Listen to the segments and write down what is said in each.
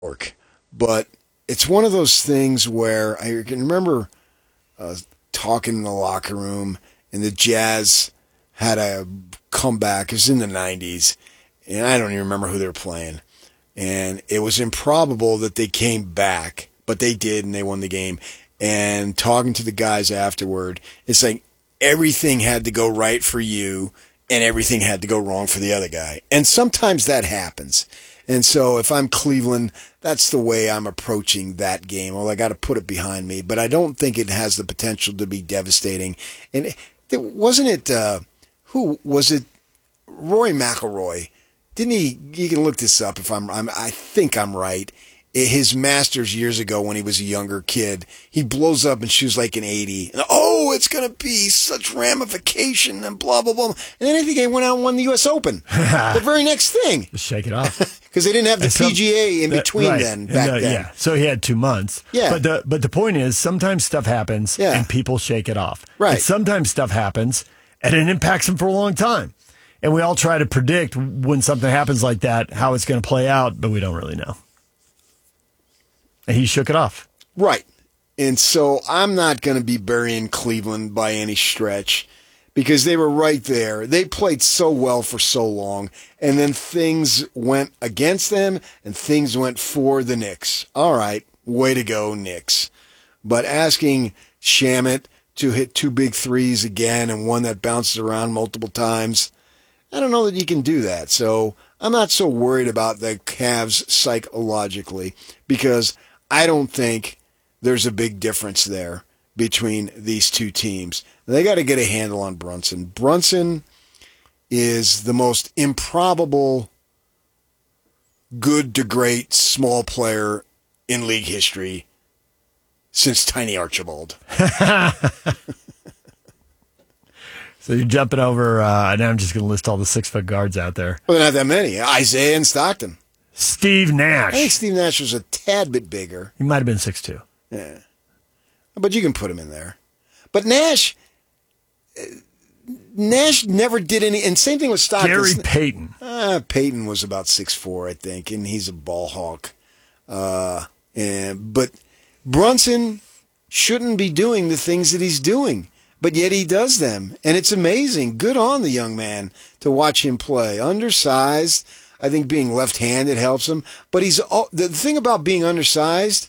York, but it's one of those things where I can remember talking in the locker room, and the Jazz had a comeback. It was in the 90s, and I don't even remember who they were playing. And it was improbable that they came back, but they did, and they won the game. And talking to the guys afterward, it's like everything had to go right for you, and everything had to go wrong for the other guy. And sometimes that happens. And so if I'm Cleveland, that's the way I'm approaching that game. Well, I got to put it behind me, but I don't think it has the potential to be devastating. And wasn't it, who was it? Rory McIlroy. Didn't he? You can look this up if I think I'm right. His Masters years ago when he was a younger kid, he blows up and shoots like an 80. And, it's going to be such ramification and blah, blah, blah. And then I think he went out and won the U.S. Open. The very next thing. Just shake it off. Because they didn't have the PGA in between then, back then. Yeah, so he had 2 months. Yeah. But the point is, sometimes stuff happens and people shake it off. Right. And sometimes stuff happens and it impacts them for a long time. And we all try to predict when something happens like that, how it's going to play out, but we don't really know. And he shook it off. Right. And so I'm not going to be burying Cleveland by any stretch because they were right there. They played so well for so long, and then things went against them and things went for the Knicks. All right, way to go, Knicks. But asking Shamet to hit 2 big threes again and one that bounces around multiple times, I don't know that you can do that. So I'm not so worried about the Cavs psychologically because I don't think there's a big difference there between these two teams. They got to get a handle on Brunson. Brunson is the most improbable good to great small player in league history since Tiny Archibald. So you're jumping over, now I'm just going to list all the 6-foot guards out there. Well, not that many. Isaiah and Stockton. Steve Nash. I think Steve Nash was a tad bit bigger. He might have been 6'2". Yeah. But you can put him in there. But Nash never did any, and same thing with Stockton. Gary Payton. Payton was about 6'4", I think, and he's a ball hawk. But Brunson shouldn't be doing the things that he's doing, but yet he does them, and it's amazing. Good on the young man to watch him play. Undersized. I think being left-handed helps him. But the thing about being undersized,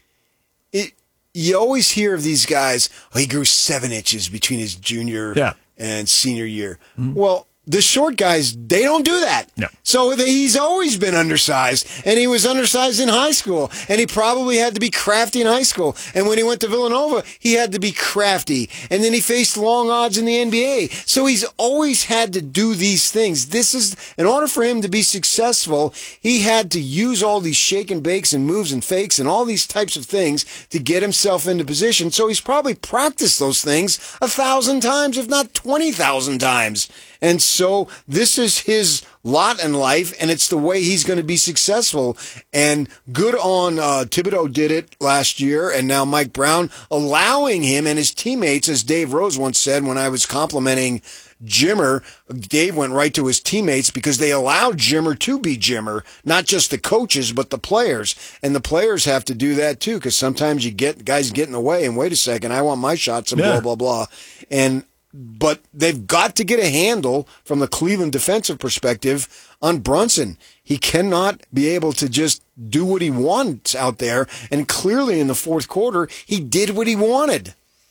you always hear of these guys, he grew 7 inches between his junior and senior year. Mm-hmm. Well, the short guys, they don't do that. No. So he's always been undersized, and he was undersized in high school, and he probably had to be crafty in high school. And when he went to Villanova, he had to be crafty. And then he faced long odds in the NBA. So he's always had to do these things. In order for him to be successful, he had to use all these shake and bakes and moves and fakes and all these types of things to get himself into position. So he's probably practiced those things 1,000 times, if not 20,000 times. And so this is his lot in life, and it's the way he's going to be successful. And good on Thibodeau did it last year, and now Mike Brown allowing him and his teammates, as Dave Rose once said when I was complimenting Jimmer, Dave went right to his teammates because they allowed Jimmer to be Jimmer, not just the coaches, but the players. And the players have to do that too, because sometimes you get guys get in the way and wait a second, I want my shots and blah, blah, blah. But they've got to get a handle from the Cleveland defensive perspective on Brunson. He cannot be able to just do what he wants out there. And clearly in the fourth quarter, he did what he wanted.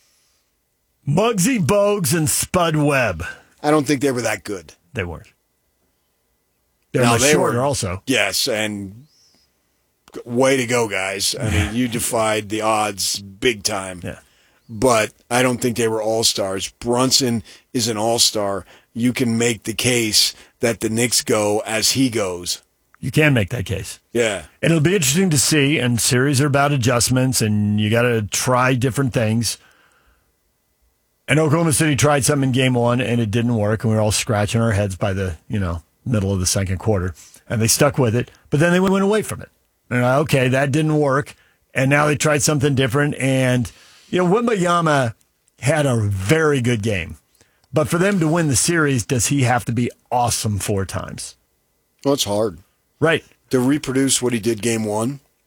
Muggsy Bogues and Spud Webb. I don't think they were that good. They weren't. They're much shorter also. Yes, and way to go, guys. I mean, you defied the odds big time. Yeah. But I don't think they were all-stars. Brunson is an all-star. You can make the case that the Knicks go as he goes. You can make that case. Yeah. And it'll be interesting to see, and series are about adjustments, and you got to try different things. And Oklahoma City tried something in game 1, and it didn't work, and we were all scratching our heads by the middle of the second quarter. And they stuck with it, but then they went away from it. And okay, that didn't work, and now they tried something different, and Wembanyama had a very good game. But for them to win the series, does he have to be awesome 4 times? Well, it's hard. Right. To reproduce what he did game 1.